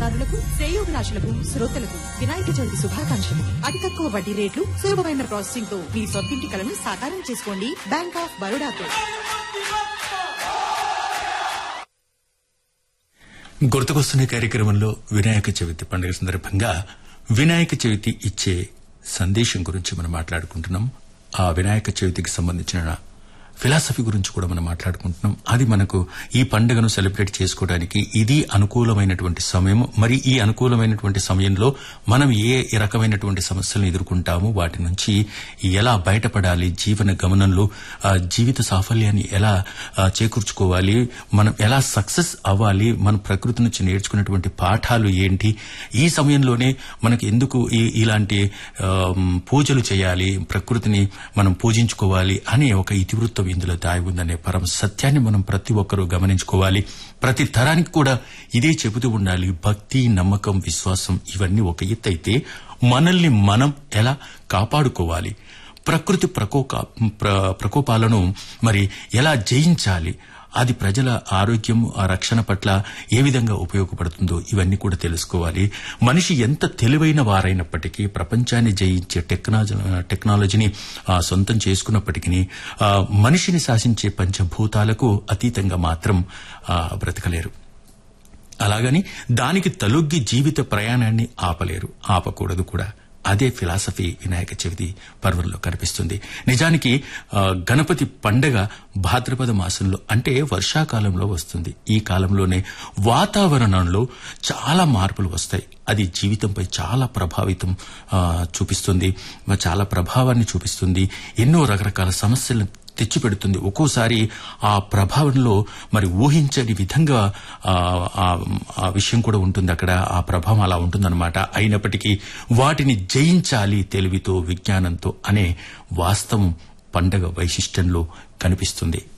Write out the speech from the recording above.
ఖాతాదారులకు, శ్రేయోభిలాషులకు, శ్రోతలకు వినాయక చవితి శుభాకాంక్షలు. అతి తక్కువ వడ్డీ రేట్లు, సులభమైన ప్రాసెసింగ్ తో మీ సొంతింటి కలను సాకారం చేసుకోండి. Bank of బరోడాతో. గుర్తుకొస్తున్న కార్యక్రమంలో వినాయక చవితి పండుగ సందర్భంగా వినాయక చవితి ఇచ్చే సందేశం గురించి మనం మాట్లాడుకుంటున్నాం. ఆ వినాయక చవితికి సంబంధించిన ఫిలాసఫీ గురించి కూడా మనం మాట్లాడుకుంటున్నాం. అది మనకు ఈ పండుగను సెలబ్రేట్ చేసుకోవడానికి ఇది అనుకూలమైనటువంటి సమయం. మరి ఈ అనుకూలమైనటువంటి సమయంలో మనం ఏ రకమైనటువంటి సమస్యలను ఎదుర్కొంటాము, వాటి నుంచి ఎలా బయటపడాలి, జీవన గమనంలో జీవిత సాఫల్యాన్ని ఎలా చేకూర్చుకోవాలి, మనం ఎలా సక్సెస్ అవ్వాలి, మన ప్రకృతి నుంచి నేర్చుకున్నటువంటి పాఠాలు ఏంటి, ఈ సమయంలోనే మనకి ఎందుకు ఇలాంటి పూజలు చేయాలి, ప్రకృతిని మనం పూజించుకోవాలి అనే ఒక ఇతివృత్తం ఇందులో దాగి ఉందనే పరమ సత్యాన్ని మనం ప్రతి ఒక్కరూ గమనించుకోవాలి. ప్రతి తరానికి కూడా ఇదే చెబుతూ ఉండాలి. భక్తి, నమ్మకం, విశ్వాసం ఇవన్నీ ఒక ఎత్తు అయితే మనల్ని మనం ఎలా కాపాడుకోవాలి, ప్రకృతి ప్రకోపాలను మరి ఎలా జయించాలి, అది ప్రజల ఆరోగ్యం, ఆ రక్షణ పట్ల ఏ విధంగా ఉపయోగపడుతుందో ఇవన్నీ కూడా తెలుసుకోవాలి. మనిషి ఎంత తెలివైన వారైనప్పటికీ, ప్రపంచాన్ని జయించే టెక్నాలజీని సొంతం చేసుకున్నప్పటికీ మనిషిని శాసించే పంచభూతాలకు అతీతంగా మాత్రం బ్రతకలేరు. అలాగని దానికి తలొగ్గి జీవిత ప్రయాణాన్ని ఆపలేరు, ఆపకూడదు కూడా. అదే ఫిలాసఫీ వినాయక చవితి పర్వంలో కనిపిస్తుంది. నిజానికి గణపతి పండగ భాద్రపద మాసంలో అంటే వర్షాకాలంలో వస్తుంది. ఈ కాలంలోనే వాతావరణంలో చాలా మార్పులు వస్తాయి. అది జీవితంపై చాలా ప్రభావితం చూపిస్తుంది, చాలా ప్రభావాన్ని చూపిస్తుంది. ఎన్నో రకరకాల సమస్యలను తెచ్చిపెడుతుంది. ఒక్కోసారి ఆ ప్రభావంలో మరి ఊహించని విధంగా ఆ విషయం కూడా ఉంటుంది. అక్కడ ఆ ప్రభావం అలా ఉంటుందన్నమాట. అయినప్పటికీ వాటిని జయించాలి తెలివితో, విజ్ఞానంతో అనే వాస్తవం పండగ వైశిష్ట్యంలో కనిపిస్తుంది.